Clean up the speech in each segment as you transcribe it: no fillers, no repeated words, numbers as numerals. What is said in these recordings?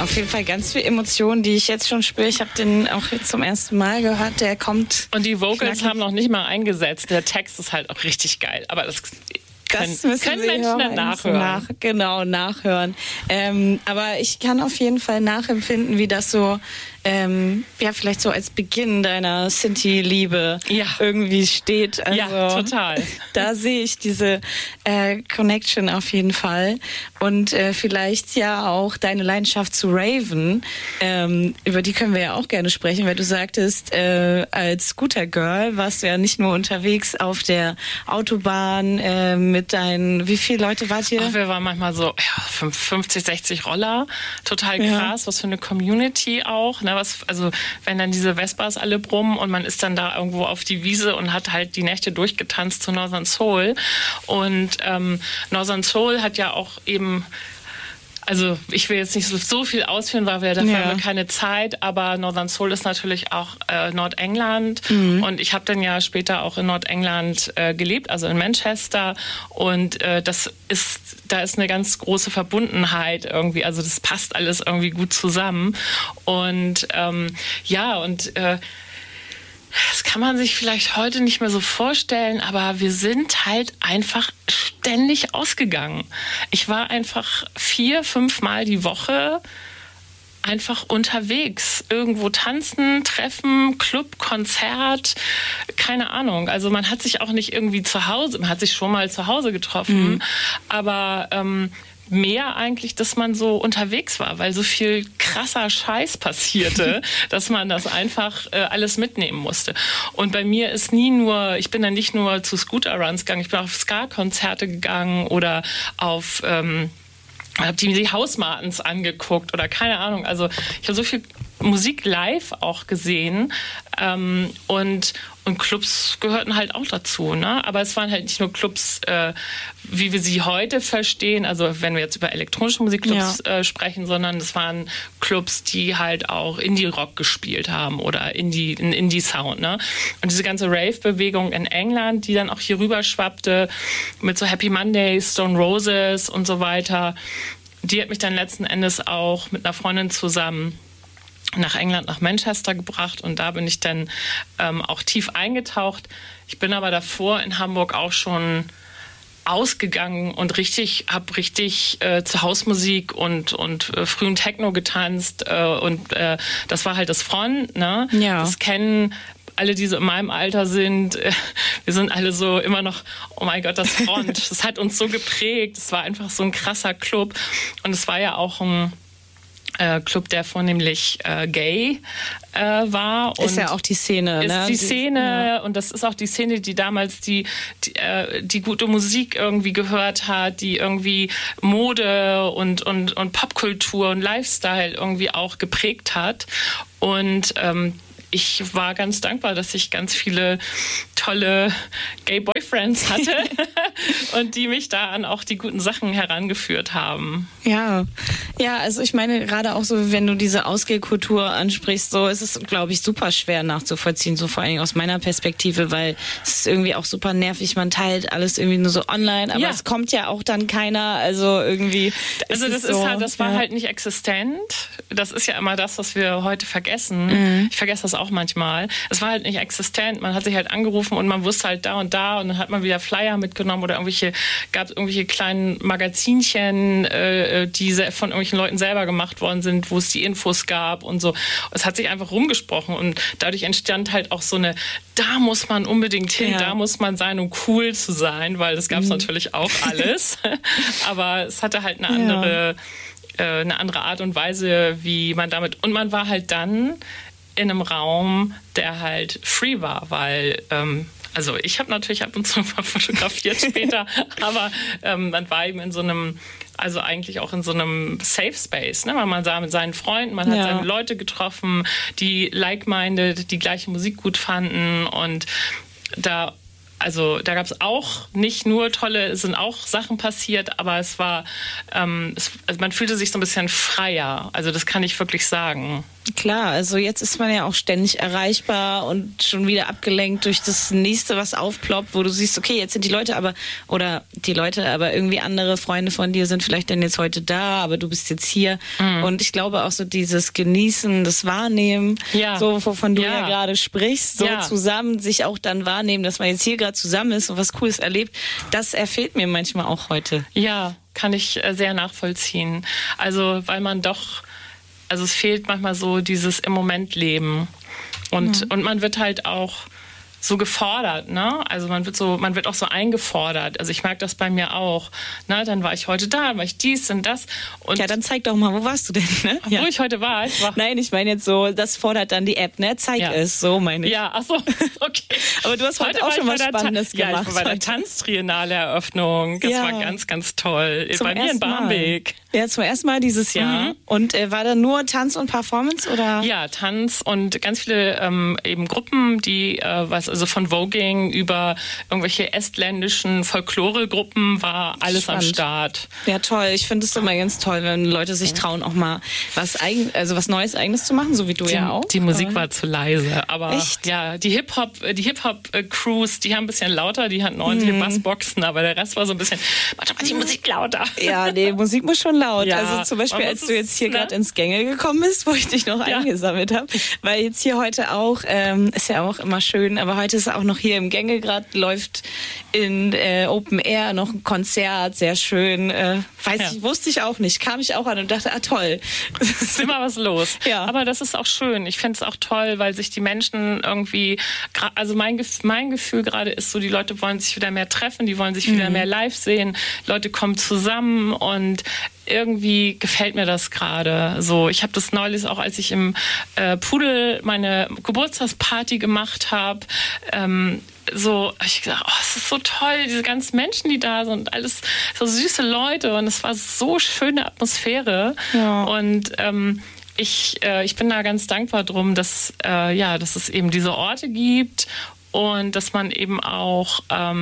Auf jeden Fall ganz viel Emotionen, die ich jetzt schon spüre. Ich habe den auch jetzt zum ersten Mal gehört. Der kommt. Und die Vocals haben noch nicht mal eingesetzt. Der Text ist halt auch richtig geil. Aber das können Menschen dann nachhören. Nachhören. Aber ich kann auf jeden Fall nachempfinden, wie das so vielleicht so als Beginn deiner Sinti-Liebe irgendwie steht. Also, ja, total. Da sehe ich diese Connection auf jeden Fall. Und vielleicht ja auch deine Leidenschaft zu Raven. Über die können wir ja auch gerne sprechen, weil du sagtest, als Scooter-Girl warst du ja nicht nur unterwegs auf der Autobahn mit deinen, wie viele Leute wart ihr? Wir waren manchmal so 50, 60 Roller. Total krass, was für eine Community auch. Ne? Also wenn dann diese Vespas alle brummen und man ist dann da irgendwo auf die Wiese und hat halt die Nächte durchgetanzt zu Northern Soul. Und Northern Soul hat ja auch eben, also ich will jetzt nicht so viel ausführen, weil wir dafür haben wir keine Zeit, aber Northern Soul ist natürlich auch Nordengland und ich habe dann ja später auch in Nordengland gelebt, also in Manchester und da ist eine ganz große Verbundenheit irgendwie, also das passt alles irgendwie gut zusammen und das kann man sich vielleicht heute nicht mehr so vorstellen, aber wir sind halt einfach ständig ausgegangen. Ich war einfach 4-5 Mal die Woche einfach unterwegs. Irgendwo tanzen, treffen, Club, Konzert, keine Ahnung. Also man hat sich auch nicht irgendwie zu Hause, man hat sich schon mal zu Hause getroffen, aber mehr eigentlich, dass man so unterwegs war, weil so viel krasser Scheiß passierte, dass man das einfach alles mitnehmen musste. Und bei mir ist ich bin dann nicht nur zu Scooter-Runs gegangen, ich bin auf Ska-Konzerte gegangen oder auf habe die House Martins angeguckt oder keine Ahnung. Also ich habe so viel Musik live auch gesehen und Clubs gehörten halt auch dazu, ne? Aber es waren halt nicht nur Clubs, wie wir sie heute verstehen, also wenn wir jetzt über elektronische Musikclubs sprechen, sondern es waren Clubs, die halt auch Indie-Rock gespielt haben oder Indie-Sound, ne? Und diese ganze Rave-Bewegung in England, die dann auch hier rüber schwappte mit so Happy Mondays, Stone Roses und so weiter, die hat mich dann letzten Endes auch mit einer Freundin zusammen nach England, nach Manchester gebracht und da bin ich dann auch tief eingetaucht. Ich bin aber davor in Hamburg auch schon ausgegangen und habe richtig zu Hausmusik und frühen Techno getanzt und das war halt das Front, ne? Ja. Das kennen alle, die so in meinem Alter sind, wir sind alle so immer noch, oh mein Gott, das Front. Das hat uns so geprägt. Es war einfach so ein krasser Club und es war ja auch ein Club, der vornehmlich gay war. Und ist ja auch die Szene, ist ne? Die Szene, und das ist auch die Szene, die damals die gute Musik irgendwie gehört hat, die irgendwie Mode und Popkultur und Lifestyle irgendwie auch geprägt hat. Und ich war ganz dankbar, dass ich ganz viele tolle Gay-Boyfriends hatte und die mich da an auch die guten Sachen herangeführt haben. Ja, also ich meine, gerade auch so, wenn du diese Ausgehkultur ansprichst, so ist es, glaube ich, super schwer nachzuvollziehen, so vor allem aus meiner Perspektive, weil es ist irgendwie auch super nervig, man teilt alles irgendwie nur so online, aber es kommt ja auch dann keiner, also irgendwie. Also das war halt nicht existent. Das ist ja immer das, was wir heute vergessen. Ich vergesse das auch manchmal. Es war halt nicht existent. Man hat sich halt angerufen und man wusste halt da und dann hat man wieder Flyer mitgenommen oder gab es irgendwelche kleinen Magazinchen, die von irgendwelchen Leuten selber gemacht worden sind, wo es die Infos gab und so. Es hat sich einfach rumgesprochen und dadurch entstand halt auch so da muss man unbedingt hin, da muss man sein, um cool zu sein, weil das gab es natürlich auch alles. Aber es hatte halt eine andere Art und Weise, wie man damit, und man war halt dann in einem Raum, der halt free war, weil also ich habe natürlich ab und zu mal fotografiert später, aber man war eben in so einem, also eigentlich auch in so einem Safe Space, ne? Man sah mit seinen Freunden, man hat seine Leute getroffen, die like-minded, die gleiche Musik gut fanden und da also da gab es auch nicht nur es sind auch Sachen passiert, aber es war, also man fühlte sich so ein bisschen freier. Also das kann ich wirklich sagen. Klar, also jetzt ist man ja auch ständig erreichbar und schon wieder abgelenkt durch das nächste, was aufploppt, wo du siehst, okay, jetzt sind die Leute aber irgendwie andere Freunde von dir sind vielleicht dann jetzt heute da, aber du bist jetzt hier. Und ich glaube auch so dieses Genießen, das Wahrnehmen, so wovon du ja gerade sprichst, so zusammen sich auch dann wahrnehmen, dass man jetzt hier gerade zusammen ist und was Cooles erlebt, das erfehlt mir manchmal auch heute. Ja, kann ich sehr nachvollziehen. Also, weil man also es fehlt manchmal so dieses im Moment Leben. Und man wird halt auch so gefordert, ne? Also man wird auch so eingefordert. Also ich merke das bei mir auch. Ne? Dann war ich heute da, dann war ich dies und das. Und ja, dann zeig doch mal, wo warst du denn? Ne? Wo ich heute war? Nein, ich meine jetzt so, das fordert dann die App, ne? Zeig es, so meine ich. Ja, ach so, okay. Aber du hast heute auch schon was Spannendes gemacht. Ja, ich war bei der Tanztriennale-Eröffnung. Das war ganz, ganz toll. Bei mir in Barmbek. Ja, zum ersten Mal dieses Jahr. Und war da nur Tanz und Performance, oder? Ja, Tanz und ganz viele eben Gruppen, die also von Voging über irgendwelche estländischen Folkloregruppen war alles Spannend. Am Start. Ja, toll. Ich finde es immer ganz toll, wenn Leute sich trauen, auch mal was Neues, Eigenes zu machen, so wie du ja auch. Die Musik war zu leise, aber echt? Ja, die Hip-Hop-Crews, die haben ein bisschen lauter, die hatten ordentliche Bassboxen, aber der Rest war so ein bisschen, mach doch mal die Musik lauter. Ja, nee, Musik muss schon laut. Ja, also zum Beispiel, als du jetzt hier gerade ins Gänge gekommen bist, wo ich dich noch eingesammelt habe, weil jetzt hier heute auch, ist ja auch immer schön, aber heute ist auch noch hier im Gänge gerade, läuft in Open Air noch ein Konzert, sehr schön. Wusste ich auch nicht. Kam ich auch an und dachte, toll. Ist immer was los. Ja. Aber das ist auch schön. Ich finde es auch toll, weil sich die Menschen irgendwie, also mein Gefühl gerade ist so, die Leute wollen sich wieder mehr treffen, die wollen sich wieder mehr live sehen. Leute kommen zusammen und irgendwie gefällt mir das gerade so. Ich habe das neulich auch, als ich im Pudel meine Geburtstagsparty gemacht habe, so habe ich gedacht, es ist so toll, diese ganzen Menschen, die da sind, alles so süße Leute und es war so schöne Atmosphäre. Ja. Und ich bin da ganz dankbar drum, dass es eben diese Orte gibt und dass man eben auch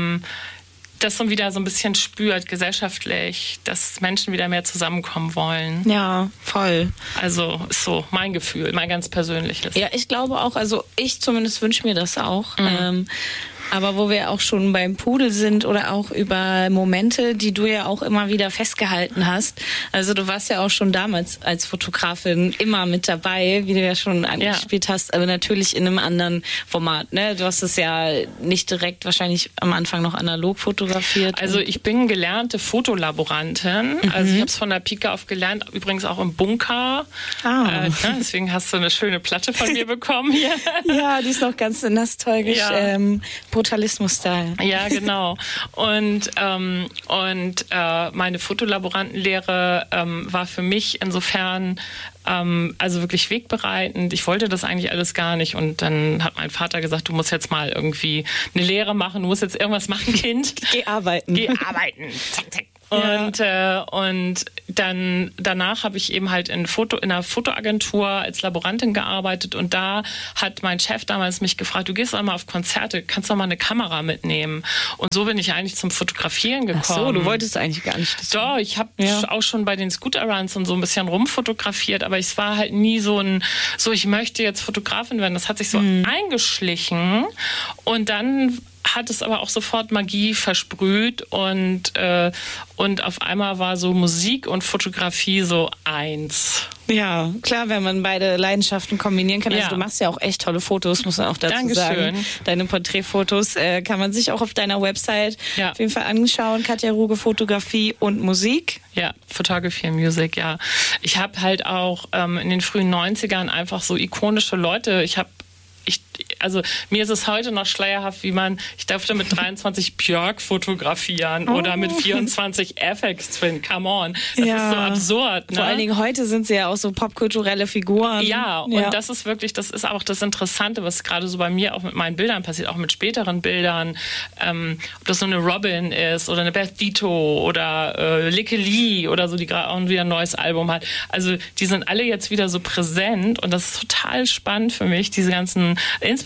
das dann wieder so ein bisschen spürt, gesellschaftlich, dass Menschen wieder mehr zusammenkommen wollen. Ja, voll. Also ist so mein Gefühl, mein ganz persönliches. Ja, ich glaube auch, also ich zumindest wünsche mir das auch. Aber wo wir auch schon beim Pudel sind oder auch über Momente, die du ja auch immer wieder festgehalten hast. Also du warst ja auch schon damals als Fotografin immer mit dabei, wie du ja schon angespielt hast, aber natürlich in einem anderen Format. Ne? Du hast es ja nicht direkt wahrscheinlich am Anfang noch analog fotografiert. Also ich bin gelernte Fotolaborantin. Also ich habe es von der Pike auf gelernt, übrigens auch im Bunker. Deswegen hast du eine schöne Platte von mir bekommen hier. Ja, die ist noch ganz nostalgisch. Ja. Brutalismus-Style. Ja, genau. Und meine Fotolaborantenlehre war für mich insofern also wirklich wegbereitend. Ich wollte das eigentlich alles gar nicht. Und dann hat mein Vater gesagt, du musst jetzt mal irgendwie eine Lehre machen, du musst jetzt irgendwas machen, Kind. Geh arbeiten. Zack, zack. Und dann danach habe ich eben halt in einer Fotoagentur als Laborantin gearbeitet und da hat mein Chef damals mich gefragt, du gehst doch mal auf Konzerte, kannst doch mal eine Kamera mitnehmen. Und so bin ich eigentlich zum Fotografieren gekommen. Ach so, du wolltest eigentlich gar nicht. Doch, ich habe auch schon bei den Scooter-Runs und so ein bisschen rumfotografiert, aber es war halt nie so ich möchte jetzt Fotografin werden. Das hat sich so eingeschlichen und dann hat es aber auch sofort Magie versprüht und auf einmal war so Musik und Fotografie so eins. Ja, klar, wenn man beide Leidenschaften kombinieren kann. Also du machst ja auch echt tolle Fotos, muss man auch dazu sagen. Deine Porträtfotos kann man sich auch auf deiner Website auf jeden Fall anschauen. Katja Ruge, Fotografie und Musik. Ja, Photography and Music, ja. Ich habe halt auch in den frühen 90ern einfach so ikonische Leute, also mir ist es heute noch schleierhaft, ich durfte mit 23 Björk fotografieren oder mit 24 FX Twin, come on. Das ist so absurd. Ne? Vor allen Dingen heute sind sie ja auch so popkulturelle Figuren. Ja, und das ist auch das Interessante, was gerade so bei mir auch mit meinen Bildern passiert, auch mit späteren Bildern, ob das so eine Robin ist oder eine Beth Ditto oder Likke Lee oder so, die gerade auch wieder ein neues Album hat. Also die sind alle jetzt wieder so präsent und das ist total spannend für mich, diese ganzen, insbesondere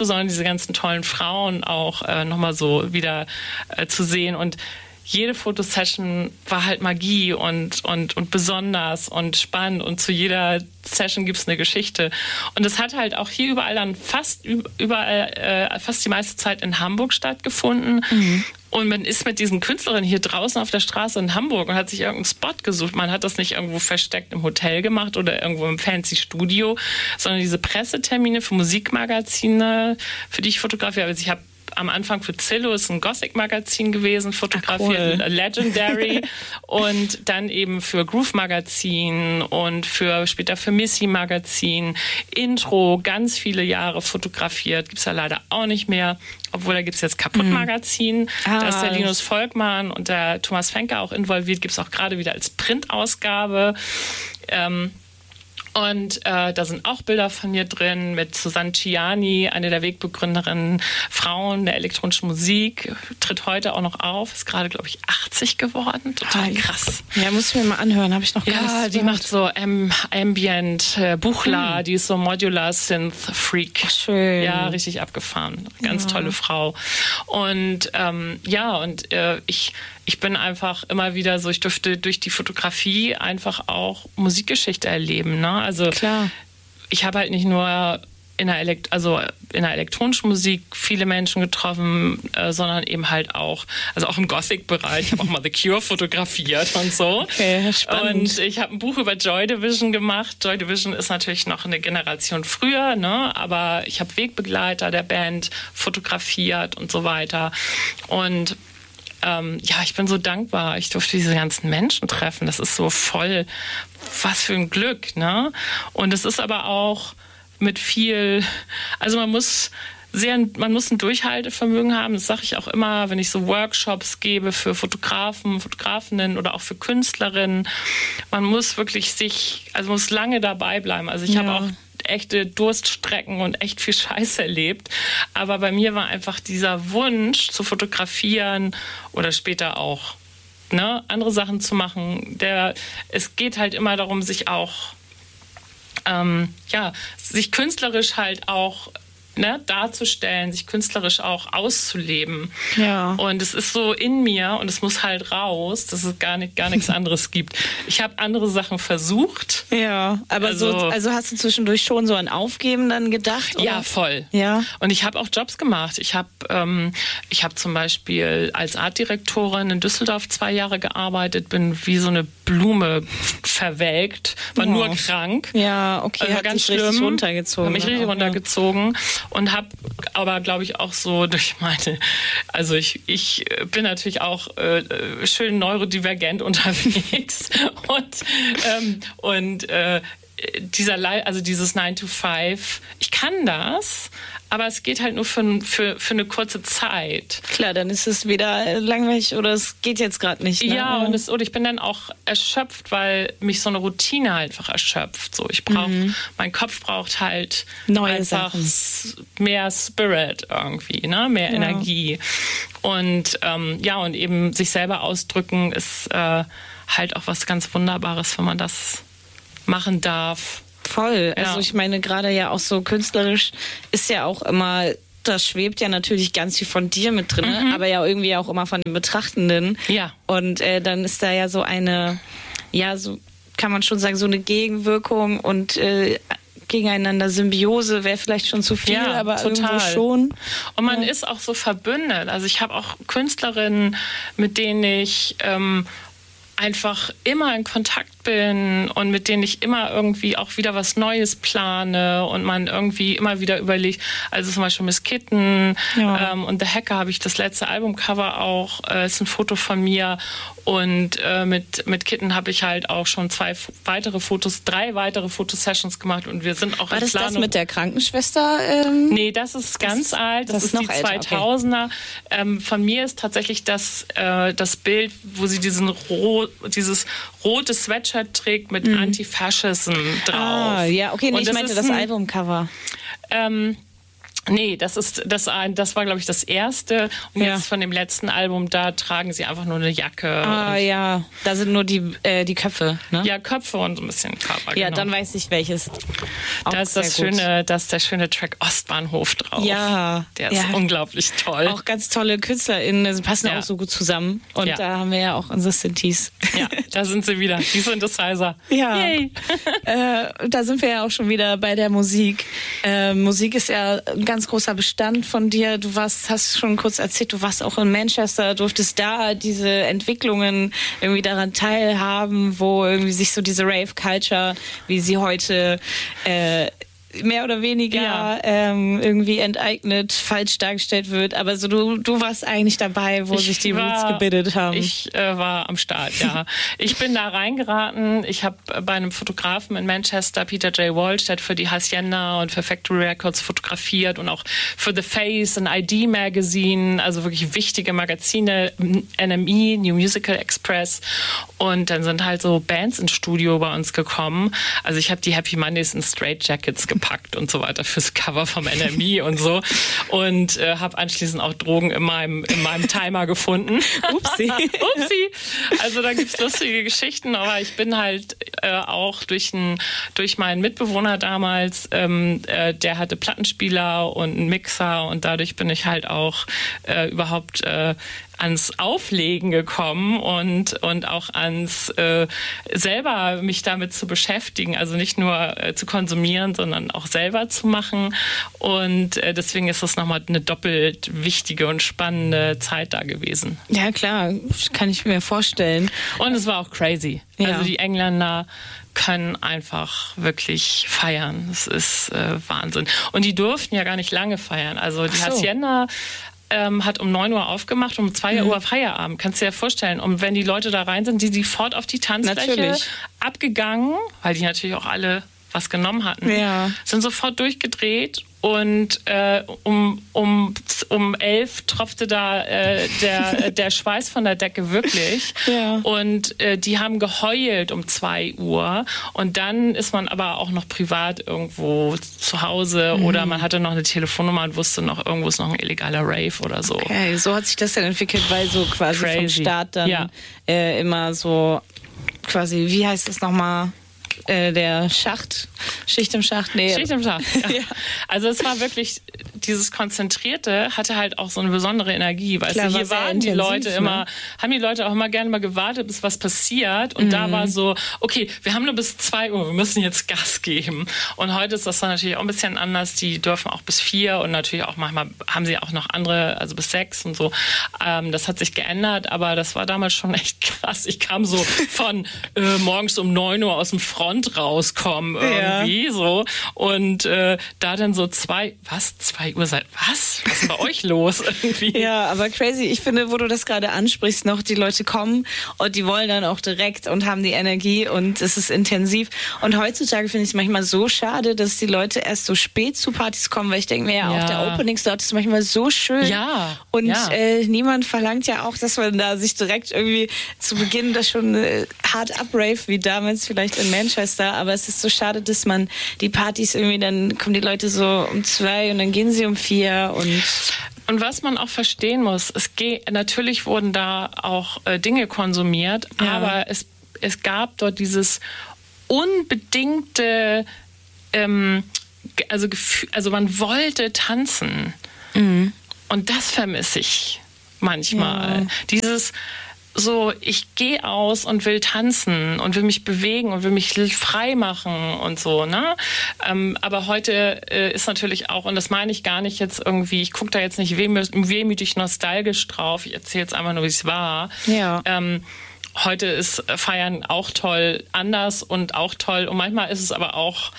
sondern diese ganzen tollen Frauen auch nochmal so wieder zu sehen. Und jede Fotosession war halt Magie und besonders und spannend, und zu jeder Session gibt's eine Geschichte. Und es hat halt auch hier überall dann fast die meiste Zeit in Hamburg stattgefunden. Mhm. Und man ist mit diesen Künstlerinnen hier draußen auf der Straße in Hamburg und hat sich irgendeinen Spot gesucht. Man hat das nicht irgendwo versteckt im Hotel gemacht oder irgendwo im fancy Studio, sondern diese Pressetermine für Musikmagazine, für die ich fotografiere. Also ich habe am Anfang für Zillow, ist ein Gothic-Magazin gewesen, fotografiert, cool. Legendary, und dann eben für Groove-Magazin und später für Missy-Magazin, Intro, ganz viele Jahre fotografiert, gibt's ja leider auch nicht mehr, obwohl da gibt's jetzt Kaputt-Magazin, da ist der Linus Volkmann und der Thomas Fenker auch involviert, gibt's auch gerade wieder als Printausgabe. Und da sind auch Bilder von mir drin mit Susanne Ciani, eine der Wegbegründerinnen Frauen der elektronischen Musik, tritt heute auch noch auf, ist gerade, glaube ich, 80 geworden, total krass. Ja, muss ich mir mal anhören, habe ich noch gar nicht gehört. Die macht so Ambient, Buchla, die ist so Modular Synth Freak. Schön. Ja, richtig abgefahren, ganz tolle Frau. Und ich bin einfach immer wieder so, ich durfte durch die Fotografie einfach auch Musikgeschichte erleben. Ne? Also klar. Ich habe halt nicht nur in der elektronischen Musik viele Menschen getroffen, sondern eben halt auch, also auch im Gothic-Bereich. Ich habe auch mal The Cure fotografiert und so. Okay, spannend. Und ich habe ein Buch über Joy Division gemacht. Joy Division ist natürlich noch eine Generation früher, ne? Aber ich habe Wegbegleiter der Band fotografiert und so weiter. Und ich bin so dankbar. Ich durfte diese ganzen Menschen treffen. Das ist so voll, was für ein Glück, ne? Und es ist aber auch mit viel, also man muss ein Durchhaltevermögen haben. Das sage ich auch immer, wenn ich so Workshops gebe für Fotografen, Fotografinnen oder auch für Künstlerinnen. Man muss wirklich muss lange dabei bleiben. Also ich habe auch echte Durststrecken und echt viel Scheiße erlebt. Aber bei mir war einfach dieser Wunsch zu fotografieren oder später auch andere Sachen zu machen. Es geht halt immer darum, sich auch sich künstlerisch halt auch darzustellen, sich künstlerisch auch auszuleben. Ja. Und es ist so in mir und es muss halt raus, dass es gar nichts anderes gibt. Ich habe andere Sachen versucht. Ja, aber also hast du zwischendurch schon so an Aufgeben dann gedacht? Oder? Ja, voll. Ja. Und ich habe auch Jobs gemacht. Ich habe zum Beispiel als Artdirektorin in Düsseldorf 2 Jahre gearbeitet, bin wie so eine Blume verwelkt, war nur krank. Ja, okay, also hat ganz dich richtig runtergezogen. Hat mich richtig runtergezogen. Und habe aber, glaube ich, auch so durch also ich bin natürlich auch schön neurodivergent unterwegs und dieses 9 to 5, ich kann das, aber es geht halt nur für eine kurze Zeit. Klar, dann ist es wieder langweilig oder es geht jetzt gerade nicht. Ne? Ja, und ich bin dann auch erschöpft, weil mich so eine Routine halt einfach erschöpft. So, mein Kopf braucht halt neue einfach Sachen. Mehr Spirit irgendwie, mehr Energie. Und und eben sich selber ausdrücken ist halt auch was ganz Wunderbares, wenn man das machen darf. Voll. Also ich meine, gerade ja auch so künstlerisch ist ja auch immer, das schwebt ja natürlich ganz viel von dir mit drin, aber ja irgendwie auch immer von den Betrachtenden. Ja. Und dann ist da ja so eine, so kann man schon sagen, so eine Gegenwirkung und gegeneinander Symbiose wäre vielleicht schon zu viel, aber total. Irgendwo schon. Und man ist auch so verbündet. Also ich habe auch Künstlerinnen, mit denen ich einfach immer in Kontakt bin und mit denen ich immer irgendwie auch wieder was Neues plane und man irgendwie immer wieder überlegt, also zum Beispiel Miss Kitten und The Hacker habe ich das letzte Albumcover auch, ist ein Foto von mir und mit Kitten habe ich halt auch schon 3 weitere Fotosessions gemacht und wir sind auch in Planung. War das mit der Krankenschwester? Nee, das ist ganz alt, das ist die 2000er. Okay. Von mir ist tatsächlich das Bild, wo sie dieses rote Sweatshirt trägt mit Anti-Fascism drauf. Ah, ja, okay, ich meinte das Albumcover. Nee, das war, glaube ich, das erste. Und jetzt von dem letzten Album, da tragen sie einfach nur eine Jacke. Ah ja, da sind nur die Köpfe, ne? Ja, Köpfe und so ein bisschen Körper. Ja, dann weiß ich welches. Da ist der schöne Track Ostbahnhof drauf. Ja. Der ist unglaublich toll. Auch ganz tolle KünstlerInnen, sie passen auch so gut zusammen. Und da haben wir ja auch unsere Synthes. Ja, da sind sie wieder, die Synthesizer. Ja. Yay. Da sind wir ja auch schon wieder bei der Musik. Musik ist ja ein ganz großer Bestand von dir. Du hast schon kurz erzählt, du warst auch in Manchester, durftest da diese Entwicklungen irgendwie daran teilhaben, wo irgendwie sich so diese Rave-Culture, wie sie heute mehr oder weniger irgendwie enteignet, falsch dargestellt wird. Aber so du warst eigentlich dabei, wo sich die Roots gebildet haben. Ich war am Start, ja. Ich bin da reingeraten. Ich habe bei einem Fotografen in Manchester, Peter J. Walsh, der hat für die Hacienda und für Factory Records fotografiert und auch für The Face, ein ID Magazine, also wirklich wichtige Magazine, NME, New Musical Express. Und dann sind halt so Bands ins Studio bei uns gekommen. Also ich habe die Happy Mondays in Straight Jackets gepackt und so weiter fürs Cover vom NME und so. Und habe anschließend auch Drogen in meinem Timer gefunden. Upsi. Upsi. Also da gibt's lustige Geschichten, aber ich bin halt auch durch meinen Mitbewohner damals, der hatte Plattenspieler und einen Mixer und dadurch bin ich halt auch überhaupt ans Auflegen gekommen und auch ans selber mich damit zu beschäftigen, also nicht nur zu konsumieren, sondern auch selber zu machen. Und deswegen ist das nochmal eine doppelt wichtige und spannende Zeit da gewesen. Ja klar, kann ich mir vorstellen. Und es war auch crazy. Ja. Also die Engländer können einfach wirklich feiern. Das ist Wahnsinn. Und die durften ja gar nicht lange feiern. Also die Hacienda hat um 9 Uhr aufgemacht, um 2 Uhr Feierabend. Kannst du dir vorstellen. Und wenn die Leute da rein sind, die sofort auf die Tanzfläche abgegangen, weil die natürlich auch alle was genommen hatten, sind sofort durchgedreht. Und um 11 tropfte da der Schweiß von der Decke wirklich. Ja. Und die haben geheult um 2 Uhr. Und dann ist man aber auch noch privat irgendwo zu Hause oder man hatte noch eine Telefonnummer und wusste noch, irgendwo ist noch ein illegaler Rave oder so. Okay, so hat sich das dann entwickelt, weil so quasi vom Start dann immer so quasi, wie heißt es nochmal? Der Schicht im Schacht. Nee. Schicht im Schacht, ja. Also es war wirklich, dieses Konzentrierte hatte halt auch so eine besondere Energie. Weißt du, hier waren die Leute immer, haben die Leute auch immer gerne mal gewartet, bis was passiert. Und da war so, okay, wir haben nur bis 2 Uhr, wir müssen jetzt Gas geben. Und heute ist das dann natürlich auch ein bisschen anders. Die dürfen auch bis 4 und natürlich auch manchmal haben sie auch noch andere, also bis 6 und so. Das hat sich geändert, aber das war damals schon echt krass. Ich kam so von morgens um 9 Uhr aus dem Front rauskommen irgendwie so und da dann so 2 Uhr was ist denn bei euch los irgendwie? Ja, aber crazy. Ich finde, wo du das gerade ansprichst, noch die Leute kommen und die wollen dann auch direkt und haben die Energie und es ist intensiv und heutzutage finde ich es manchmal so schade, dass die Leute erst so spät zu Partys kommen, weil ich denke mir auch der Opening-Slot ist manchmal so schön und niemand verlangt ja auch, dass man da sich direkt irgendwie zu Beginn das schon hart abrave, wie damals vielleicht in Manchester, aber es ist so schade, dass man die Partys irgendwie, dann kommen die Leute so um 2 und dann gehen sie um 4 und was man auch verstehen muss, natürlich wurden da auch Dinge konsumiert, aber es gab dort dieses unbedingte, also man wollte tanzen und das vermisse ich manchmal. Dieses so, ich gehe aus und will tanzen und will mich bewegen und will mich frei machen und so, ne? Aber heute ist natürlich auch, und das meine ich gar nicht jetzt irgendwie, ich gucke da jetzt nicht wehmütig nostalgisch drauf, ich erzähle jetzt einfach nur, wie es war. Ja. Heute ist Feiern auch toll, anders und auch toll und manchmal ist es aber auch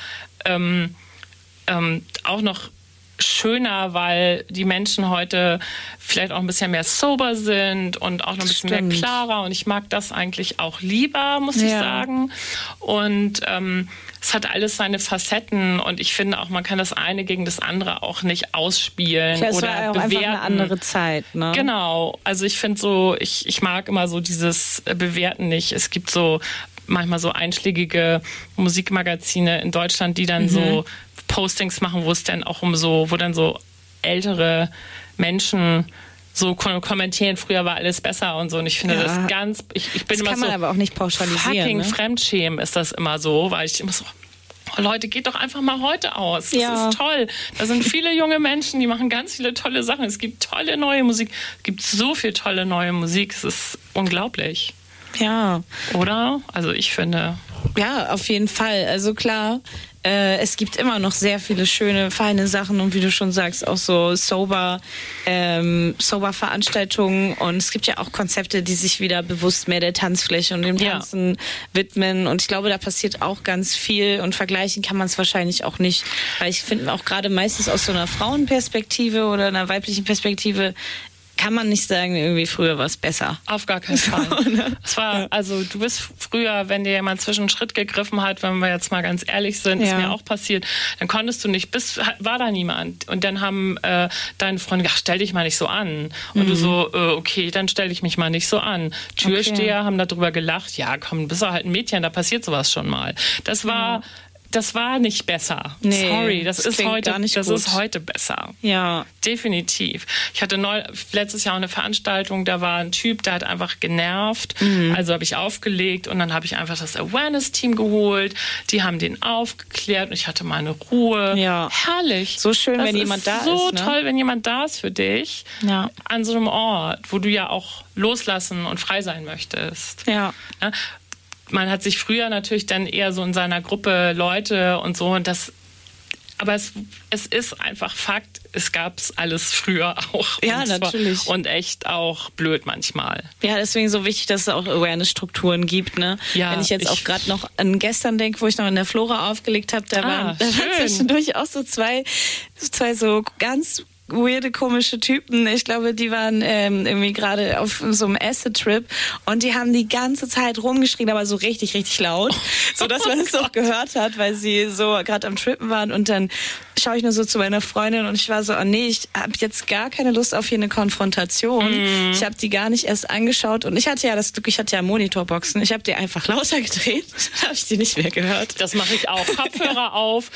noch schöner, weil die Menschen heute vielleicht auch ein bisschen mehr sober sind und auch noch ein bisschen mehr klarer und ich mag das eigentlich auch lieber, muss ich sagen. Und es hat alles seine Facetten und ich finde auch, man kann das eine gegen das andere auch nicht ausspielen oder war ja auch bewerten. Einfach eine andere Zeit, ne? Genau. Also ich finde so, ich mag immer so dieses Bewerten nicht. Es gibt so manchmal so einschlägige Musikmagazine in Deutschland, die dann so Postings machen, wo es dann auch wo dann so ältere Menschen so kommentieren, früher war alles besser und so. Und ich finde das ich bin das immer kann so man aber auch nicht pauschalisieren. Fucking Fremdschämen ist das immer so, weil ich immer so, oh Leute, geht doch einfach mal heute aus. Das ist toll. Da sind viele junge Menschen, die machen ganz viele tolle Sachen. Es gibt tolle neue Musik. Es gibt so viel tolle neue Musik. Es ist unglaublich. Ja. Oder? Also ich finde. Ja, auf jeden Fall. Also klar, es gibt immer noch sehr viele schöne, feine Sachen und wie du schon sagst, auch so Sober-Veranstaltungen und es gibt ja auch Konzepte, die sich wieder bewusst mehr der Tanzfläche und dem Tanzen widmen und ich glaube, da passiert auch ganz viel und vergleichen kann man es wahrscheinlich auch nicht, weil ich finde auch gerade meistens aus so einer Frauenperspektive oder einer weiblichen Perspektive kann man nicht sagen, irgendwie früher war es besser. Auf gar keinen Fall. Es war, also du bist früher, wenn dir jemand zwischen den Schritt gegriffen hat, wenn wir jetzt mal ganz ehrlich sind, ist mir auch passiert, dann konntest du nicht, war da niemand. Und dann haben deine Freunde gesagt, stell dich mal nicht so an. Und du so, okay, dann stell dich mich mal nicht so an. Türsteher haben darüber gelacht, ja komm, bist du halt ein Mädchen, da passiert sowas schon mal. Das war nicht besser. Nee, sorry, das ist heute besser. Ja. Definitiv. Ich hatte letztes Jahr eine Veranstaltung, da war ein Typ, der hat einfach genervt. Also habe ich aufgelegt und dann habe ich einfach das Awareness-Team geholt. Die haben den aufgeklärt und ich hatte meine Ruhe. Ja. Herrlich. So schön, wenn jemand da ist. So toll, wenn jemand da ist für dich. Ja. An so einem Ort, wo du ja auch loslassen und frei sein möchtest. Ja. Man hat sich früher natürlich dann eher so in seiner Gruppe Leute und so und das, aber es ist einfach Fakt, es gab's alles früher auch. Ja, natürlich. Und echt auch blöd manchmal. Ja, deswegen so wichtig, dass es auch Awareness-Strukturen gibt, ne? Ja, wenn ich jetzt auch gerade noch an gestern denke, wo ich noch in der Flora aufgelegt habe, da waren zwischendurch auch so zwei so ganz weirde, komische Typen. Ich glaube, die waren irgendwie gerade auf so einem Acid-Trip und die haben die ganze Zeit rumgeschrien, aber so richtig, richtig laut, sodass man es auch gehört hat, weil sie so gerade am Trippen waren und dann schaue ich nur so zu meiner Freundin und ich war so, oh nee, ich habe jetzt gar keine Lust auf hier eine Konfrontation. Ich habe die gar nicht erst angeschaut und ich hatte ja das Glück, ich hatte ja Monitorboxen. Ich habe die einfach lauter gedreht, dann habe ich die nicht mehr gehört. Das mache ich auch. Kopfhörer auf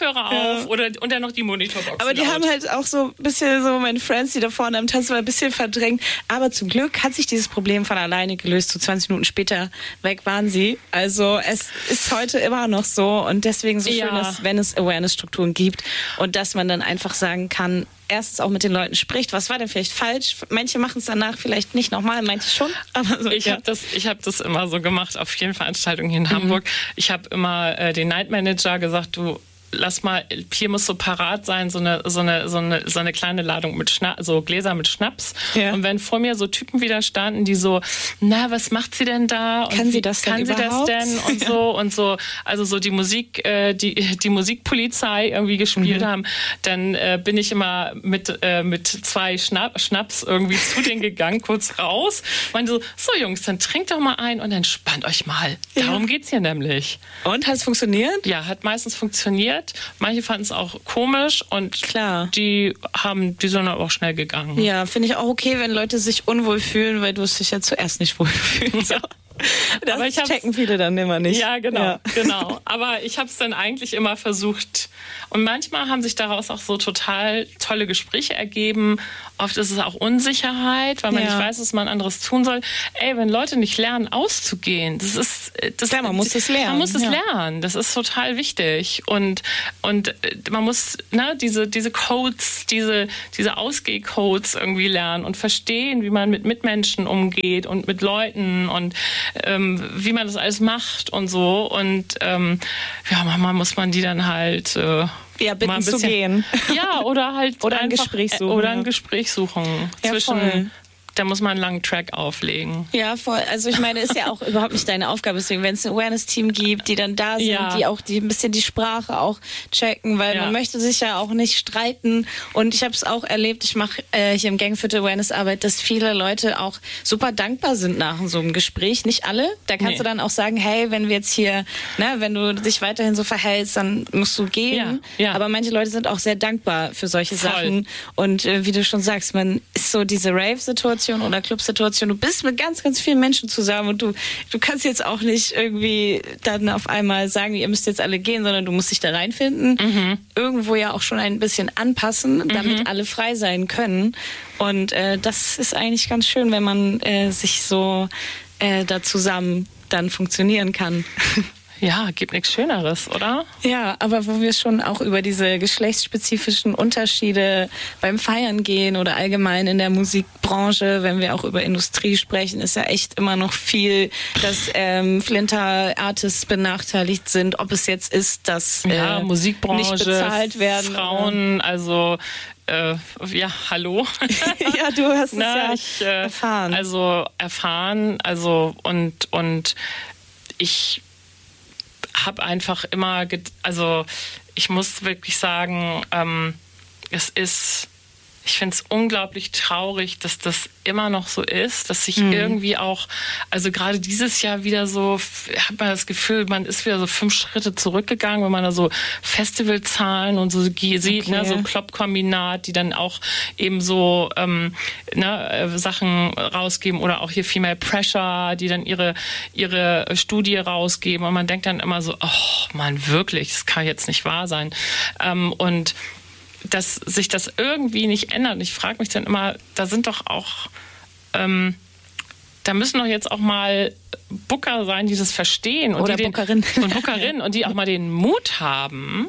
und dann noch die Monitorboxen. Aber die haben halt auch so ein bisschen so meine Friends, die da vorne am Tanzen waren, ein bisschen verdrängt. Aber zum Glück hat sich dieses Problem von alleine gelöst. So 20 Minuten später weg waren sie. Also es ist heute immer noch so und deswegen so schön, dass wenn es Awareness-Strukturen gibt und dass man dann einfach sagen kann, erstens auch mit den Leuten spricht, was war denn vielleicht falsch? Manche machen es danach vielleicht nicht nochmal, manche schon. Aber so, ich habe das immer so gemacht auf vielen Veranstaltungen hier in Hamburg. Ich habe immer den Night Manager gesagt, du lass mal, hier muss so parat sein, so eine kleine Ladung mit so Gläser mit Schnaps. Ja. Und wenn vor mir so Typen wieder standen, die so, na, was macht sie denn da? Und kann sie das denn überhaupt? Und so, also so die Musik, die Musikpolizei irgendwie gespielt haben, dann bin ich immer mit 2 Schnaps irgendwie zu denen gegangen, kurz raus. Meinte so Jungs, dann trinkt doch mal ein und entspannt euch mal. Darum geht's hier nämlich. Und hat es funktioniert? Ja, hat meistens funktioniert. Manche fanden es auch komisch und die sind auch schnell gegangen. Ja, finde ich auch okay, wenn Leute sich unwohl fühlen, weil du es dich ja zuerst nicht wohlfühlst. So. Das checken viele dann immer nicht. Ja, genau. Aber ich habe es dann eigentlich immer versucht. Und manchmal haben sich daraus auch so total tolle Gespräche ergeben. Oft ist es auch Unsicherheit, weil man nicht weiß, was man anderes tun soll. Ey, wenn Leute nicht lernen, auszugehen, man muss es lernen. Man muss es lernen. Das ist total wichtig. Und man muss diese Codes, diese Ausgehcodes irgendwie lernen und verstehen, wie man mit Mitmenschen umgeht und mit Leuten und wie man das alles macht und so. Und manchmal muss man die dann halt bitten mal ein bisschen zu gehen. Ja, oder halt oder ein Gespräch suchen. Oder ein Gespräch suchen. Da muss man einen langen Track auflegen. Ja, voll. Also ich meine, ist ja auch überhaupt nicht deine Aufgabe. Deswegen, wenn es ein Awareness-Team gibt, die dann da sind, die auch ein bisschen die Sprache auch checken, weil man möchte sich ja auch nicht streiten. Und ich habe es auch erlebt, ich mache hier im Gangviertel Awareness-Arbeit, dass viele Leute auch super dankbar sind nach so einem Gespräch. Nicht alle. Da kannst du dann auch sagen, hey, wenn wir jetzt hier, wenn du dich weiterhin so verhältst, dann musst du gehen. Ja. Aber manche Leute sind auch sehr dankbar für solche Sachen. Und wie du schon sagst, man ist so diese Rave-Situation, Barsituation oder Clubsituation. Du bist mit ganz, ganz vielen Menschen zusammen und du kannst jetzt auch nicht irgendwie dann auf einmal sagen, ihr müsst jetzt alle gehen, sondern du musst dich da reinfinden. Irgendwo ja auch schon ein bisschen anpassen, damit alle frei sein können. Und das ist eigentlich ganz schön, wenn man sich so da zusammen dann funktionieren kann. Ja, gibt nichts Schöneres, oder? Ja, aber wo wir schon auch über diese geschlechtsspezifischen Unterschiede beim Feiern gehen oder allgemein in der Musikbranche, wenn wir auch über Industrie sprechen, ist ja echt immer noch viel, dass Flinter-Artists benachteiligt sind, ob es jetzt ist, dass Musikbranche, nicht bezahlt werden. Frauen, also hallo. Ja, du hast es erfahren. Und ich habe einfach immer, ich muss wirklich sagen, ich finde es unglaublich traurig, dass das immer noch so ist, dass sich irgendwie auch, also gerade dieses Jahr wieder so, hat man das Gefühl, man ist wieder so 5 Schritte zurückgegangen, wenn man da so Festivalzahlen und so sieht, ne, so Klopp-Kombinat, die dann auch eben so Sachen rausgeben oder auch hier Female Pressure, die dann ihre Studie rausgeben und man denkt dann immer so, oh man, wirklich, das kann jetzt nicht wahr sein. Und dass sich das irgendwie nicht ändert. Und ich frage mich dann immer, da sind doch auch, da müssen doch jetzt auch mal Booker sein, die das verstehen. Und oder Bookerinnen. Und Bookerinnen und die auch mal den Mut haben,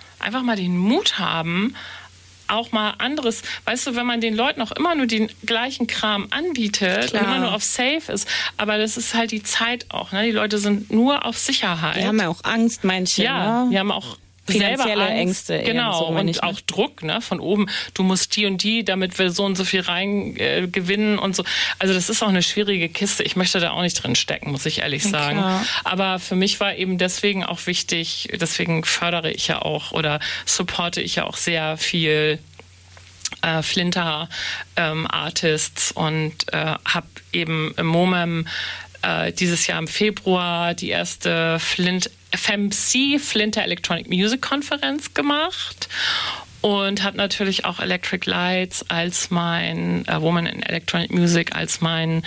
auch mal anderes, weißt du, wenn man den Leuten auch immer nur den gleichen Kram anbietet, und immer nur auf Safe ist, aber das ist halt die Zeit auch, ne? Die Leute sind nur auf Sicherheit. Die haben ja auch Angst, manche. Ja, ne? Die haben auch finanzielle Ängste. Genau, so, und auch Druck, ne, von oben. Du musst die und die, damit wir so und so viel rein gewinnen und so. Also das ist auch eine schwierige Kiste. Ich möchte da auch nicht drin stecken, muss ich ehrlich sagen. Klar. Aber für mich war eben deswegen auch wichtig, deswegen fördere ich ja auch oder supporte ich ja auch sehr viel Flinter Artists und habe eben im MOMEM dieses Jahr im Februar die erste FMC, Flinter Electronic Music Konferenz gemacht und habe natürlich auch Electric Lights als mein Woman in Electronic Music als mein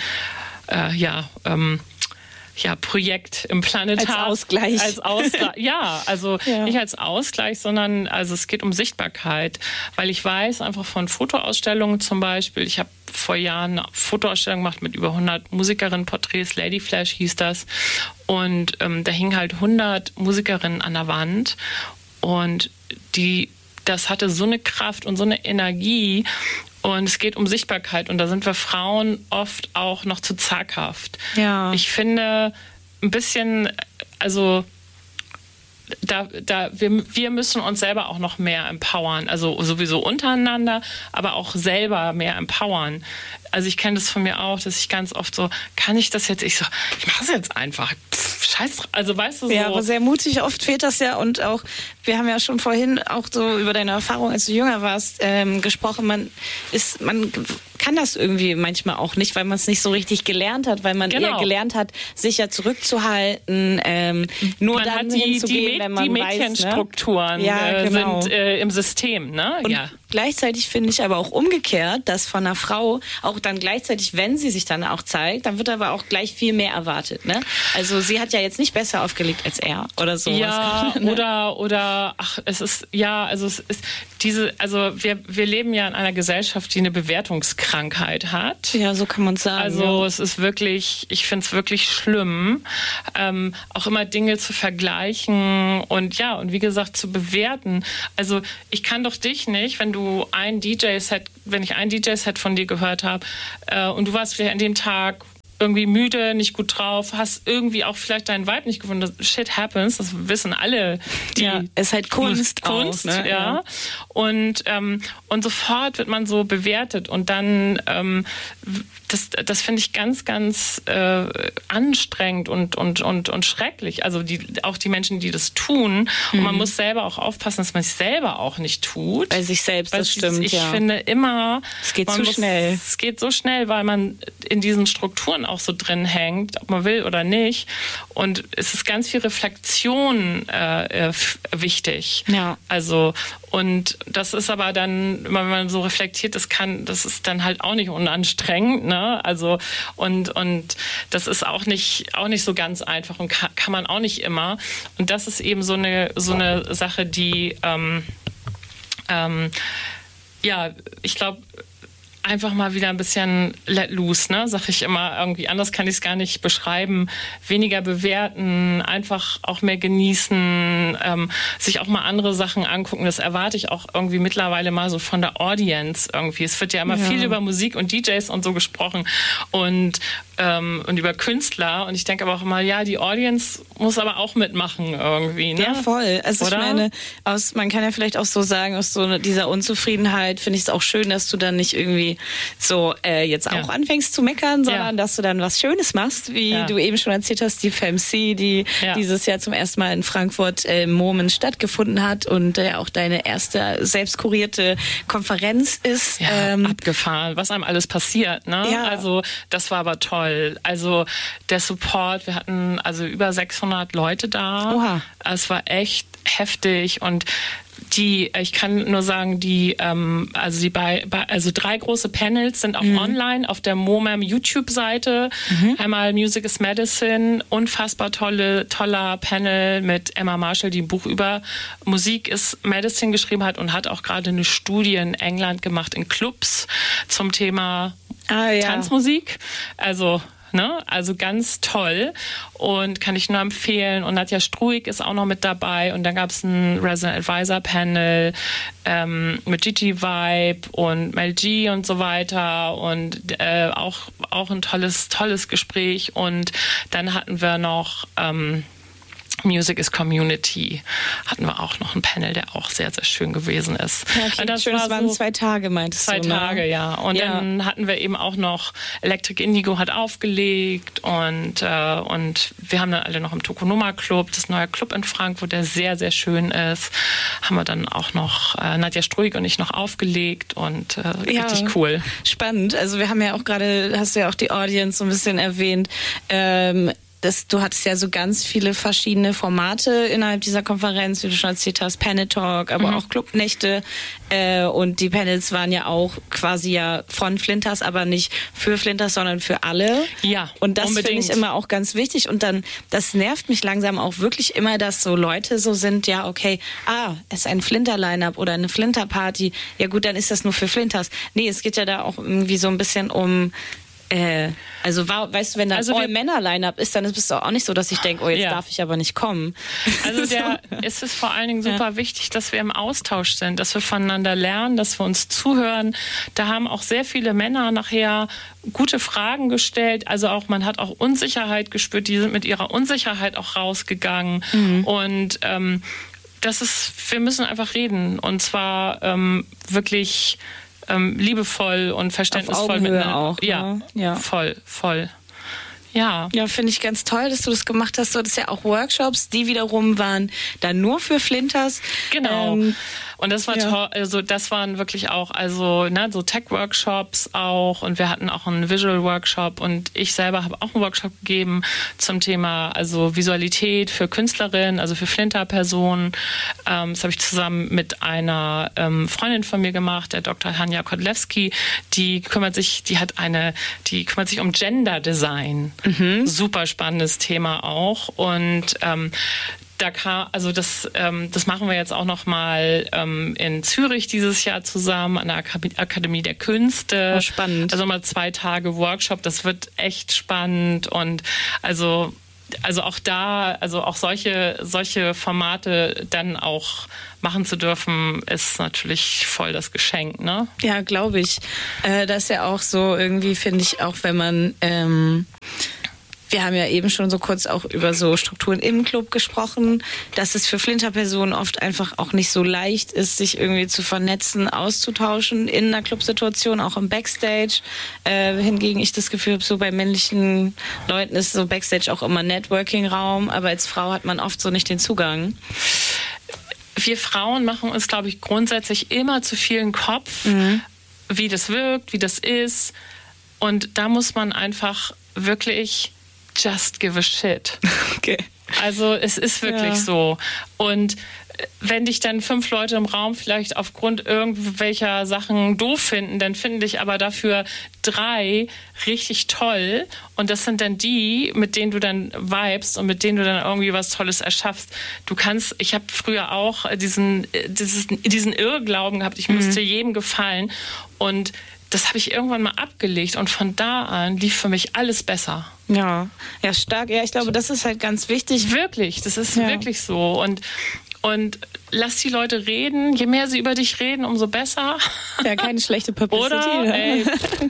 Projekt im Planetar. Als Ausgleich. Ja, also nicht als Ausgleich, sondern also es geht um Sichtbarkeit, weil ich weiß einfach von Fotoausstellungen zum Beispiel, ich habe vor Jahren eine Fotoausstellung gemacht mit über 100 Musikerinnen-Porträts, Lady Flash hieß das, und da hingen halt 100 Musikerinnen an der Wand und das hatte so eine Kraft und so eine Energie. Und es geht um Sichtbarkeit und da sind wir Frauen oft auch noch zu zaghaft. Ja. Ich finde ein bisschen, also wir müssen uns selber auch noch mehr empowern, also sowieso untereinander, aber auch selber mehr empowern. Also ich kenne das von mir auch, dass ich ganz oft so, kann ich das jetzt? Ich mache es jetzt einfach. Scheiß, also weißt du so. Ja, aber sehr mutig, oft fehlt das ja und auch, wir haben ja schon vorhin auch so über deine Erfahrung, als du jünger warst, gesprochen, man kann das irgendwie manchmal auch nicht, weil man es nicht so richtig gelernt hat, weil man eher gelernt hat, sich ja zurückzuhalten, nur man dann hinzugehen, wenn man die Mädchenstrukturen genau. sind im System, ne? Und gleichzeitig finde ich aber auch umgekehrt, dass von einer Frau auch dann gleichzeitig, wenn sie sich dann auch zeigt, dann wird aber auch gleich viel mehr erwartet, ne? Also sie hat ja jetzt nicht besser aufgelegt als er oder so. Ja, oder es ist wir leben ja in einer Gesellschaft, die eine Bewertungskrankheit hat. Ja, so kann man sagen. Also es ist wirklich, ich finde es wirklich schlimm, auch immer Dinge zu vergleichen und wie gesagt zu bewerten. Also ich kann doch dich nicht, wenn ich ein DJ-Set von dir gehört habe und du warst vielleicht an dem Tag irgendwie müde, nicht gut drauf, hast irgendwie auch vielleicht deinen Vibe nicht gefunden. Shit happens, das wissen alle. Es ist halt Kunst auch, ne? Ja. Und sofort wird man so bewertet und dann das finde ich ganz, ganz anstrengend und schrecklich. Also auch die Menschen, die das tun. Und man muss selber auch aufpassen, dass man es selber auch nicht tut. Bei sich selbst, das stimmt, Ich finde immer... Es geht zu schnell. Es geht so schnell, weil man in diesen Strukturen auch so drin hängt, ob man will oder nicht. Und es ist ganz viel Reflexion wichtig. Ja. Also, und das ist aber dann, wenn man so reflektiert, das ist dann halt auch nicht unanstrengend, ne? Also, und das ist auch nicht so ganz einfach und kann man auch nicht immer. Und das ist eben so eine Sache, die, ich glaube, einfach mal wieder ein bisschen let loose, ne? Sag ich immer irgendwie. Anders kann ich es gar nicht beschreiben. Weniger bewerten, einfach auch mehr genießen, sich auch mal andere Sachen angucken. Das erwarte ich auch irgendwie mittlerweile mal so von der Audience irgendwie. Es wird ja immer viel über Musik und DJs und so gesprochen und über Künstler. Und ich denke aber auch immer, ja, die Audience muss aber auch mitmachen irgendwie, ne? Ja, voll. Also oder? Ich meine, man kann ja vielleicht auch so sagen, aus so dieser Unzufriedenheit finde ich es auch schön, dass du dann nicht irgendwie so jetzt auch anfängst zu meckern, sondern dass du dann was Schönes machst, wie du eben schon erzählt hast, die FMC, die dieses Jahr zum ersten Mal in Frankfurt Momen stattgefunden hat und auch deine erste selbst kurierte Konferenz ist. Ja, abgefahren, was einem alles passiert, ne? Ja. Also das war aber toll. Also der Support, wir hatten also über 600 Leute da. Oha. Es war echt heftig und ich kann nur sagen, also 3 große Panels sind auch online auf der MOMEM YouTube-Seite. Einmal Music is Medicine, unfassbar toller Panel mit Emma Marshall, die ein Buch über Musik is Medicine geschrieben hat und hat auch gerade eine Studie in England gemacht in Clubs zum Thema Tanzmusik. Also ganz toll und kann ich nur empfehlen. Und Nadja Struik ist auch noch mit dabei. Und dann gab es ein Resident Advisor Panel mit Gigi Vibe und Mel G und so weiter. Und auch ein tolles Gespräch. Und dann hatten wir noch Music is Community, hatten wir auch noch ein Panel, der auch sehr, sehr schön gewesen ist. Ja, okay, das waren 2 Tage, meintest du, 2 Tage, ja. Und dann hatten wir eben auch noch Electric Indigo hat aufgelegt und wir haben dann alle noch im Tokonoma Club, das neue Club in Frankfurt, der sehr, sehr schön ist, haben wir dann auch noch Nadja Struik und ich noch aufgelegt und richtig cool. Spannend. Also wir haben ja auch gerade, hast du ja auch die Audience so ein bisschen erwähnt, du hattest ja so ganz viele verschiedene Formate innerhalb dieser Konferenz, wie du schon erzählt hast, Panel Talk, aber auch Clubnächte. Und die Panels waren ja auch quasi von Flinters, aber nicht für Flinters, sondern für alle. Ja, und das finde ich immer auch ganz wichtig. Und dann, das nervt mich langsam auch wirklich immer, dass so Leute so sind, ja, okay, es ist ein Flinter-Line-Up oder eine Flinter-Party. Ja gut, dann ist das nur für Flinters. Nee, es geht ja da auch irgendwie so ein bisschen um weißt du, wenn da All-Männer-Line-Up ist, dann ist es auch nicht so, dass ich denke, jetzt darf ich aber nicht kommen. Also es ist vor allen Dingen super wichtig, dass wir im Austausch sind, dass wir voneinander lernen, dass wir uns zuhören. Da haben auch sehr viele Männer nachher gute Fragen gestellt. Also auch, man hat auch Unsicherheit gespürt, die sind mit ihrer Unsicherheit auch rausgegangen. Und wir müssen einfach reden. Und zwar wirklich liebevoll und verständnisvoll miteinander. Auch, ja, voll. Ja, finde ich ganz toll, dass du das gemacht hast. Du hattest ja auch Workshops, die wiederum waren dann nur für Flinters. Genau. Und das war toll, also das waren wirklich auch, so Tech-Workshops auch und wir hatten auch einen Visual-Workshop und ich selber habe auch einen Workshop gegeben zum Thema, also Visualität für Künstlerinnen, also für Flinter-Personen. Das habe ich zusammen mit einer Freundin von mir gemacht, der Dr. Hanja Kodlewski, die kümmert sich um Gender-Design. Super spannendes Thema auch und das machen wir jetzt auch noch mal in Zürich dieses Jahr zusammen an der Akademie der Künste. Oh, spannend. Also mal 2 Tage Workshop, das wird echt spannend und also auch da, also auch solche Formate dann auch machen zu dürfen, ist natürlich voll das Geschenk, ne? Ja, glaube ich. Das ist ja auch so irgendwie, finde ich, auch wenn man wir haben ja eben schon so kurz auch über so Strukturen im Club gesprochen, dass es für Flinter-Personen oft einfach auch nicht so leicht ist, sich irgendwie zu vernetzen, auszutauschen in einer Clubsituation, auch im Backstage. Hingegen ich das Gefühl habe, so bei männlichen Leuten ist so Backstage auch immer Networking-Raum, aber als Frau hat man oft so nicht den Zugang. Wir Frauen machen uns, glaube ich, grundsätzlich immer zu viel Kopf, wie das wirkt, wie das ist. Und da muss man einfach wirklich just give a shit. Okay. Also es ist wirklich so. Und wenn dich dann 5 Leute im Raum vielleicht aufgrund irgendwelcher Sachen doof finden, dann finden dich aber dafür 3 richtig toll. Und das sind dann die, mit denen du dann vibest und mit denen du dann irgendwie was Tolles erschaffst. Ich habe früher auch diesen Irrglauben gehabt, ich müsste jedem gefallen. Und das habe ich irgendwann mal abgelegt und von da an lief für mich alles besser. Ja, stark. Ja, ich glaube, das ist halt ganz wichtig. Wirklich, das ist wirklich so. Und lass die Leute reden. Je mehr sie über dich reden, umso besser. Ja, keine schlechte Publicity. Oder? Ey,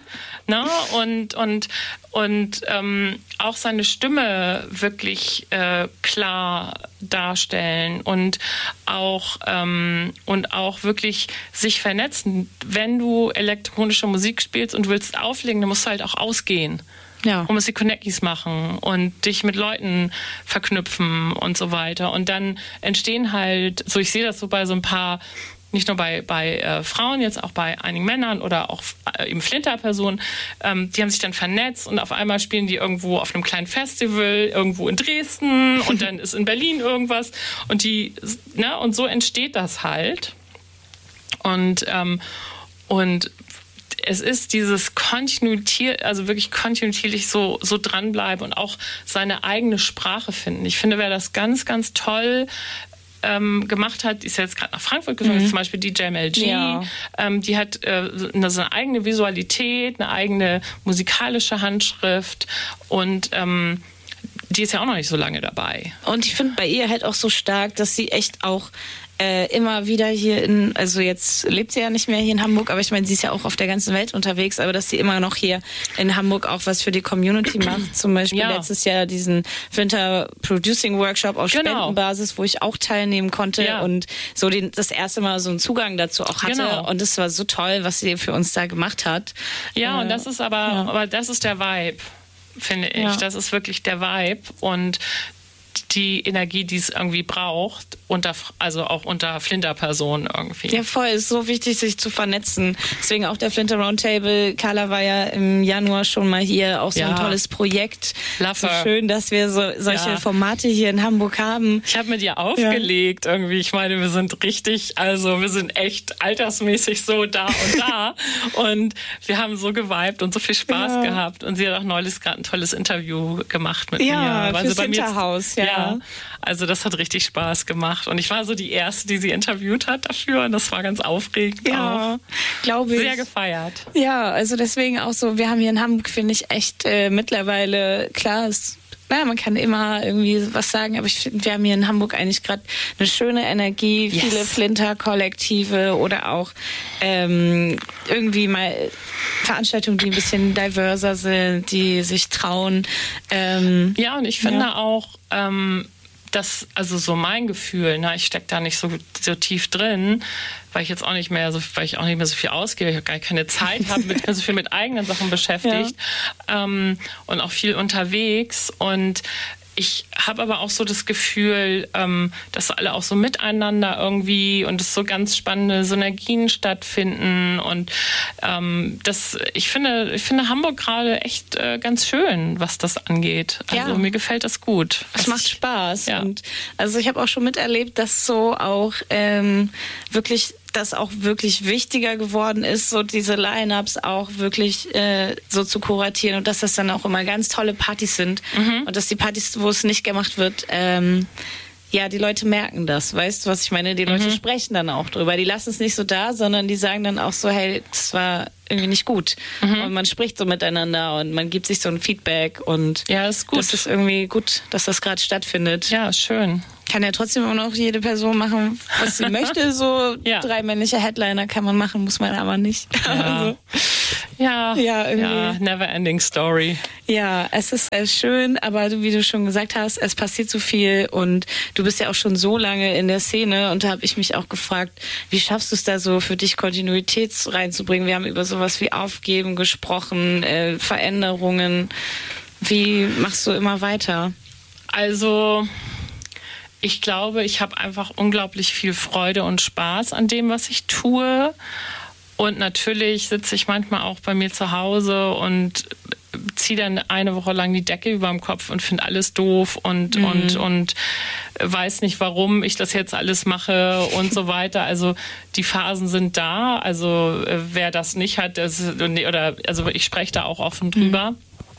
und auch seine Stimme wirklich klar darstellen und auch wirklich sich vernetzen. Wenn du elektronische Musik spielst und willst auflegen, dann musst du halt auch ausgehen. Ja. Und musst die Connecties machen und dich mit Leuten verknüpfen und so weiter. Und dann entstehen halt, so ich sehe das so bei so ein paar, nicht nur bei Frauen, jetzt auch bei einigen Männern oder auch eben Flinterpersonen, die haben sich dann vernetzt und auf einmal spielen die irgendwo auf einem kleinen Festival, irgendwo in Dresden und dann ist in Berlin irgendwas und und so entsteht das halt. Und es ist dieses wirklich kontinuierlich so dranbleiben und auch seine eigene Sprache finden. Ich finde, wer das ganz, ganz toll gemacht hat, ist jetzt gerade nach Frankfurt gekommen, zum Beispiel die JMLG. Ja. Die hat so eine eigene Visualität, eine eigene musikalische Handschrift und die ist ja auch noch nicht so lange dabei. Und ich finde bei ihr halt auch so stark, dass sie echt auch immer wieder also jetzt lebt sie ja nicht mehr hier in Hamburg, aber ich meine, sie ist ja auch auf der ganzen Welt unterwegs, aber dass sie immer noch hier in Hamburg auch was für die Community macht. Zum Beispiel letztes Jahr diesen Winter Producing Workshop auf Spendenbasis, wo ich auch teilnehmen konnte und so das erste Mal so einen Zugang dazu auch hatte. Und es war so toll, was sie für uns da gemacht hat. Ja, und das ist aber das ist der Vibe, finde ich. Ja. Das ist wirklich der Vibe und die Energie, die es irgendwie braucht, also auch unter Flinter-Personen irgendwie. Ja, voll. Es ist so wichtig, sich zu vernetzen. Deswegen auch der Flinter Roundtable. Carla war ja im Januar schon mal hier. Auch so ein tolles Projekt. So schön, dass wir solche Formate hier in Hamburg haben. Ich habe mit ihr aufgelegt irgendwie. Ich meine, wir sind wir sind echt altersmäßig so da und da. Und wir haben so geweibt und so viel Spaß gehabt. Und sie hat auch neulich gerade ein tolles Interview gemacht mit mir. Ja, fürs Hinterhaus. Ja, also das hat richtig Spaß gemacht. Und ich war so die Erste, die sie interviewt hat dafür. Und das war ganz aufregend. Ja, glaube ich. Sehr gefeiert. Ja, also deswegen auch so, wir haben hier in Hamburg, finde ich, echt mittlerweile, klar, man kann immer irgendwie was sagen, aber ich finde, wir haben hier in Hamburg eigentlich gerade eine schöne Energie, viele Flinter-Kollektive oder auch irgendwie mal Veranstaltungen, die ein bisschen diverser sind, die sich trauen. Ja, und ich finde auch, das, also so mein Gefühl, ich stecke da nicht so tief drin, weil ich auch nicht mehr so viel ausgebe, ich gar keine Zeit habe, mich so viel mit eigenen Sachen beschäftigt und auch viel unterwegs und ich habe aber auch so das Gefühl, dass alle auch so miteinander irgendwie und es so ganz spannende Synergien stattfinden und ich finde Hamburg gerade echt ganz schön, was das angeht. Also mir gefällt das gut. Es macht Spaß. Ja. Und also ich habe auch schon miterlebt, dass so auch das auch wirklich wichtiger geworden ist, so diese Line-Ups auch wirklich so zu kuratieren und dass das dann auch immer ganz tolle Partys sind und dass die Partys, wo es nicht gemacht wird, die Leute merken das, weißt du, was ich meine? Die Leute sprechen dann auch drüber. Die lassen es nicht so da, sondern die sagen dann auch so, hey, das war irgendwie nicht gut. Und man spricht so miteinander und man gibt sich so ein Feedback und ist gut. Das ist irgendwie gut, dass das gerade stattfindet. Ja, schön. Kann ja trotzdem immer noch jede Person machen, was sie möchte. So 3 männliche Headliner kann man machen, muss man aber nicht. Ja, irgendwie. Never ending story. Ja, es ist schön, aber wie du schon gesagt hast, es passiert so viel und du bist ja auch schon so lange in der Szene und da habe ich mich auch gefragt, wie schaffst du es da so für dich Kontinuität reinzubringen? Wir haben über sowas wie Aufgeben gesprochen, Veränderungen. Wie machst du immer weiter? Also ich glaube, ich habe einfach unglaublich viel Freude und Spaß an dem, was ich tue. Und natürlich sitze ich manchmal auch bei mir zu Hause und ziehe dann eine Woche lang die Decke über dem Kopf und finde alles doof und weiß nicht, warum ich das jetzt alles mache und so weiter. Also die Phasen sind da. Also wer das nicht hat, also ich spreche da auch offen drüber.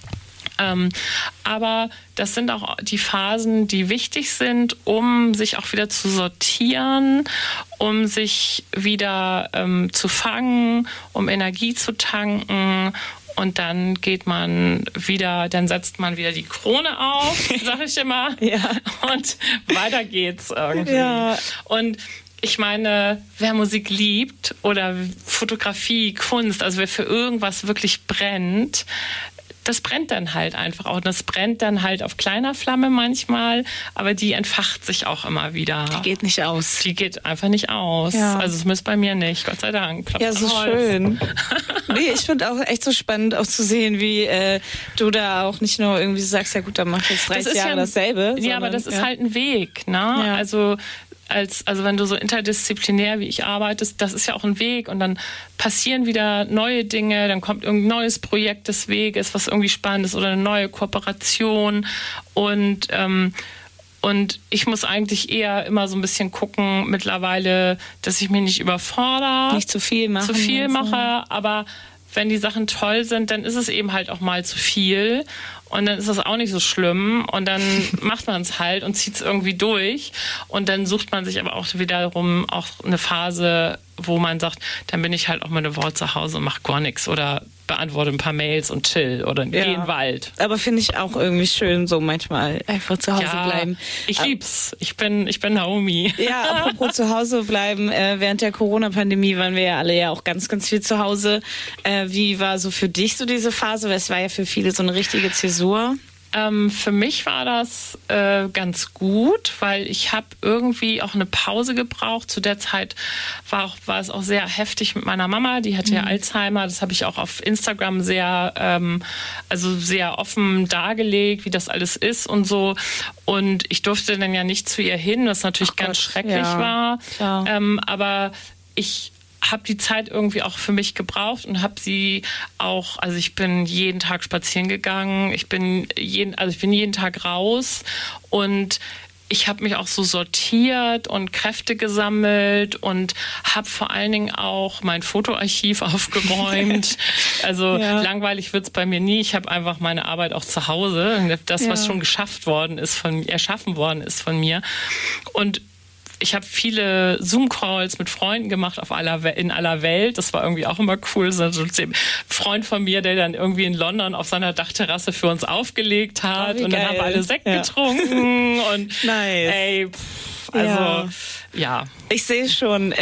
Aber das sind auch die Phasen, die wichtig sind, um sich auch wieder zu sortieren, um sich wieder zu fangen, um Energie zu tanken. Und dann geht man wieder, dann setzt man wieder die Krone auf, sag ich immer. Ja. Und weiter geht's irgendwie. Ja. Und ich meine, wer Musik liebt oder Fotografie, Kunst, also wer für irgendwas wirklich brennt, das brennt dann halt einfach auch. Und das brennt dann halt auf kleiner Flamme manchmal, aber die entfacht sich auch immer wieder. Die geht nicht aus. Die geht einfach nicht aus. Ja. Also zumindest bei mir nicht, Gott sei Dank. Klopft ja, so schön. Nee, ich finde auch echt so spannend auch zu sehen, wie du da auch nicht nur irgendwie sagst, ja gut, dann mach ich jetzt 30 Jahre dasselbe. Ja, aber das ist halt ein Weg, ne? Ja. Also wenn du so interdisziplinär wie ich arbeitest, das ist ja auch ein Weg und dann passieren wieder neue Dinge, dann kommt irgendein neues Projekt des Weges, was irgendwie spannend ist oder eine neue Kooperation und ich muss eigentlich eher immer so ein bisschen gucken mittlerweile, dass ich mich nicht überfordere. Nicht zu viel mache. Zu viel mache, aber wenn die Sachen toll sind, dann ist es eben halt auch mal zu viel. Und dann ist das auch nicht so schlimm. Und dann macht man es halt und zieht es irgendwie durch. Und dann sucht man sich aber auch wiederum auch eine Phase, wo man sagt, dann bin ich halt auch mal eine Woche zu Hause und mache gar nichts oder beantworte ein paar Mails und chill oder gehe in den Wald. Aber finde ich auch irgendwie schön, so manchmal einfach zu Hause bleiben. Ich lieb's. Ich bin Naomi. Ja, apropos zu Hause bleiben. Während der Corona-Pandemie waren wir ja alle ja auch ganz, ganz viel zu Hause. Wie war so für dich so diese Phase? Weil es war ja für viele so eine richtige Zäsur. Für mich war das ganz gut, weil ich habe irgendwie auch eine Pause gebraucht. Zu der Zeit war es auch sehr heftig mit meiner Mama. Die hatte ja Alzheimer. Das habe ich auch auf Instagram sehr offen dargelegt, wie das alles ist und so. Und ich durfte dann ja nicht zu ihr hin, was natürlich ganz schrecklich war. Aber ich habe die Zeit irgendwie auch für mich gebraucht und habe sie auch, also ich bin jeden Tag spazieren gegangen, ich bin jeden Tag raus und ich habe mich auch so sortiert und Kräfte gesammelt und habe vor allen Dingen auch mein Fotoarchiv aufgeräumt. Also langweilig wird's bei mir nie. Ich habe einfach meine Arbeit auch zu Hause. Das, was schon erschaffen worden ist von mir. Und ich habe viele Zoom-Calls mit Freunden gemacht in aller Welt. Das war irgendwie auch immer cool. So ein Freund von mir, der dann irgendwie in London auf seiner Dachterrasse für uns aufgelegt hat. Und dann haben wir alle Sekt getrunken. Und nice. Ja. Ich sehe schon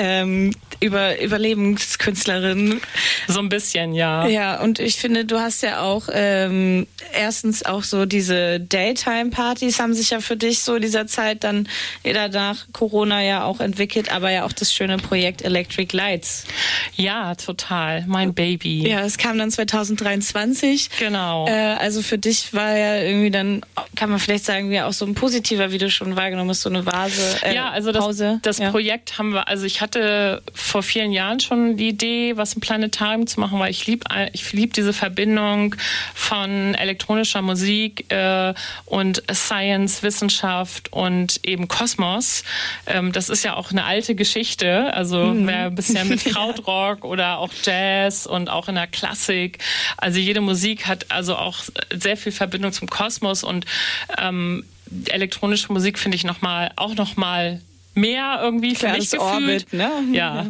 Überlebenskünstlerin. So ein bisschen, ja. Ja, und ich finde, du hast ja auch erstens auch so diese Daytime-Partys haben sich ja für dich so in dieser Zeit dann nach Corona ja auch entwickelt, aber ja auch das schöne Projekt Electric Lights. Ja, total. Mein Baby. Ja, es kam dann 2023. Genau. Also für dich war ja irgendwie dann, kann man vielleicht sagen, ja auch so ein positiver, wie du schon wahrgenommen hast, so eine Pause. Das Projekt haben wir, also ich hatte vor vielen Jahren schon die Idee, was im Planetarium zu machen, weil ich lieb diese Verbindung von elektronischer Musik und Science, Wissenschaft und eben Kosmos. Das ist ja auch eine alte Geschichte, also wer ein bisschen mit Krautrock oder auch Jazz und auch in der Klassik, also jede Musik hat also auch sehr viel Verbindung zum Kosmos und elektronische Musik finde ich noch mal mehr irgendwie für mich gefühlt. Orbit, ne? Ja.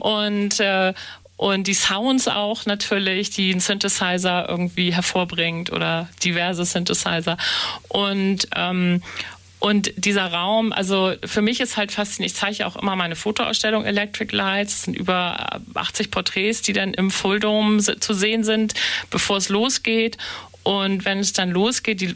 Und die Sounds auch natürlich, die ein Synthesizer irgendwie hervorbringt oder diverse Synthesizer. Und dieser Raum, also für mich ist halt faszinierend, ich zeige auch immer meine Fotoausstellung Electric Lights, es sind über 80 Porträts, die dann im Full Dome zu sehen sind, bevor es losgeht. Und wenn es dann losgeht, die